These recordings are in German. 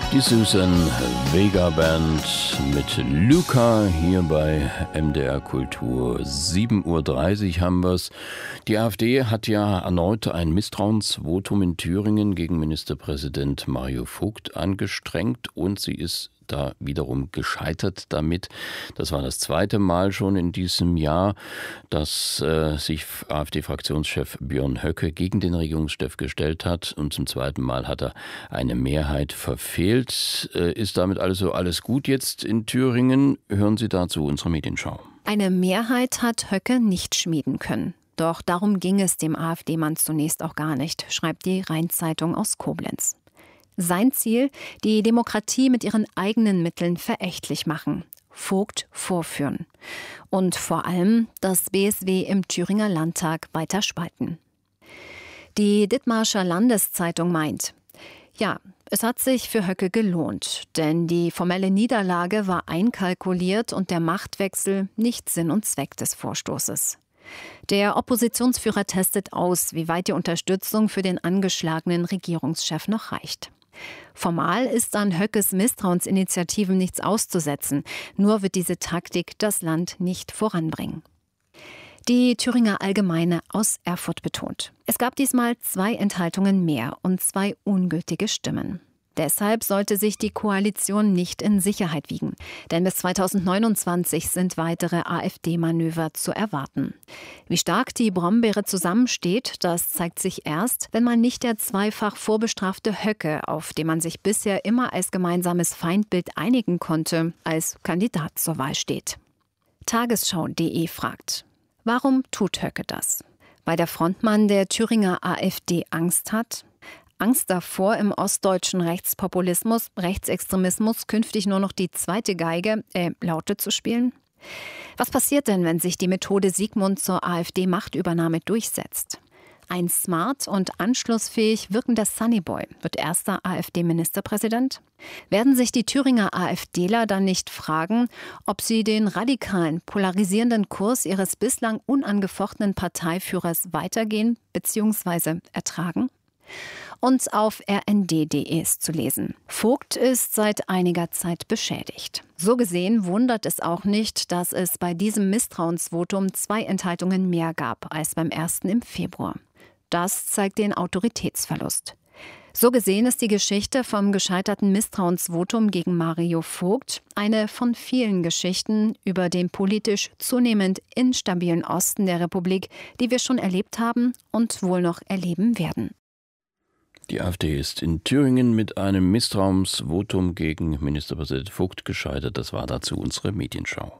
Die Susan Vega Band mit Luca hier bei MDR Kultur. 7:30 Uhr haben wir's. Die AfD hat ja erneut ein Misstrauensvotum in Thüringen gegen Ministerpräsident Mario Vogt angestrengt und sie ist da wiederum gescheitert damit. Das war das zweite Mal schon in diesem Jahr, dass sich AfD-Fraktionschef Björn Höcke gegen den Regierungschef gestellt hat. Und zum zweiten Mal hat er eine Mehrheit verfehlt. Ist damit also alles gut jetzt in Thüringen? Hören Sie dazu unsere Medienschau. Eine Mehrheit hat Höcke nicht schmieden können. Doch darum ging es dem AfD-Mann zunächst auch gar nicht, schreibt die Rhein-Zeitung aus Koblenz. Sein Ziel, die Demokratie mit ihren eigenen Mitteln verächtlich machen, Vogt vorführen und vor allem das BSW im Thüringer Landtag weiter spalten. Die Dithmarscher Landeszeitung meint, ja, es hat sich für Höcke gelohnt, denn die formelle Niederlage war einkalkuliert und der Machtwechsel nicht Sinn und Zweck des Vorstoßes. Der Oppositionsführer testet aus, wie weit die Unterstützung für den angeschlagenen Regierungschef noch reicht. Formal ist an Höckes Misstrauensinitiativen nichts auszusetzen, nur wird diese Taktik das Land nicht voranbringen. Die Thüringer Allgemeine aus Erfurt betont: Es gab diesmal 2 Enthaltungen mehr und 2 ungültige Stimmen. Deshalb sollte sich die Koalition nicht in Sicherheit wiegen, denn bis 2029 sind weitere AfD-Manöver zu erwarten. Wie stark die Brombeere zusammensteht, das zeigt sich erst, wenn man nicht der zweifach vorbestrafte Höcke, auf den man sich bisher immer als gemeinsames Feindbild einigen konnte, als Kandidat zur Wahl steht. Tagesschau.de fragt: Warum tut Höcke das? Weil der Frontmann der Thüringer AfD Angst hat? Angst davor, im ostdeutschen Rechtspopulismus, Rechtsextremismus künftig nur noch die zweite Geige, Laute zu spielen? Was passiert denn, wenn sich die Methode Sigmund zur AfD-Machtübernahme durchsetzt? Ein smart und anschlussfähig wirkender Sunnyboy wird erster AfD-Ministerpräsident? Werden sich die Thüringer AfDler dann nicht fragen, ob sie den radikalen, polarisierenden Kurs ihres bislang unangefochtenen Parteiführers weitergehen bzw. ertragen? Und auf rnd.de ist zu lesen: Vogt ist seit einiger Zeit beschädigt. So gesehen wundert es auch nicht, dass es bei diesem Misstrauensvotum 2 Enthaltungen mehr gab als beim ersten im Februar. Das zeigt den Autoritätsverlust. So gesehen ist die Geschichte vom gescheiterten Misstrauensvotum gegen Mario Vogt eine von vielen Geschichten über den politisch zunehmend instabilen Osten der Republik, die wir schon erlebt haben und wohl noch erleben werden. Die AfD ist in Thüringen mit einem Misstrauensvotum gegen Ministerpräsident Vogt gescheitert. Das war dazu unsere Medienschau.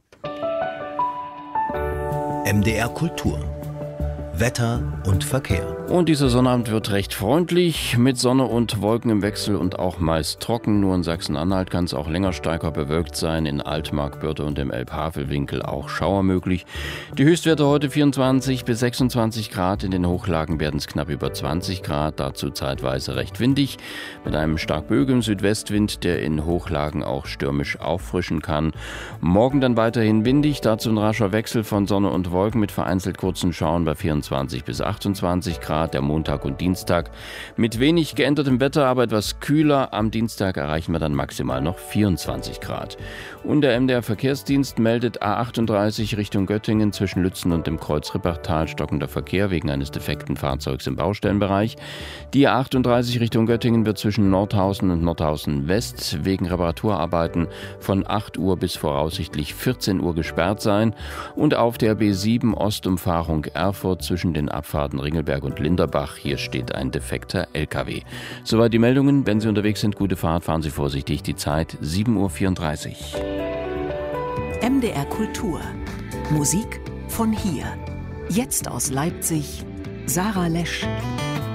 MDR Kultur. Wetter und Verkehr. Und dieser Sonnabend wird recht freundlich, mit Sonne und Wolken im Wechsel und auch meist trocken. Nur in Sachsen-Anhalt kann es auch länger stärker bewölkt sein. In Altmark, Börde und im Elbhavelwinkel auch Schauer möglich. Die Höchstwerte heute 24 bis 26 Grad. In den Hochlagen werden es knapp über 20 Grad. Dazu zeitweise recht windig, mit einem stark böigen Südwestwind, der in Hochlagen auch stürmisch auffrischen kann. Morgen dann weiterhin windig, dazu ein rascher Wechsel von Sonne und Wolken mit vereinzelt kurzen Schauern bei 24 bis 28 Grad. Der Montag und Dienstag mit wenig geändertem Wetter, aber etwas kühler. Am Dienstag erreichen wir dann maximal noch 24 Grad. Und der MDR Verkehrsdienst meldet A38 Richtung Göttingen zwischen Lützen und dem Kreuz Rippachtal stockender Verkehr wegen eines defekten Fahrzeugs im Baustellenbereich. Die A38 Richtung Göttingen wird zwischen Nordhausen und Nordhausen West wegen Reparaturarbeiten von 8 Uhr bis voraussichtlich 14 Uhr gesperrt sein. Und auf der B7 Ostumfahrung Erfurt zwischen den Abfahrten Ringelberg und Linderbach. Hier steht ein defekter LKW. Soweit die Meldungen. Wenn Sie unterwegs sind, gute Fahrt, fahren Sie vorsichtig. Die Zeit 7:34 Uhr. MDR Kultur. Musik von hier. Jetzt aus Leipzig, Sarah Lesch.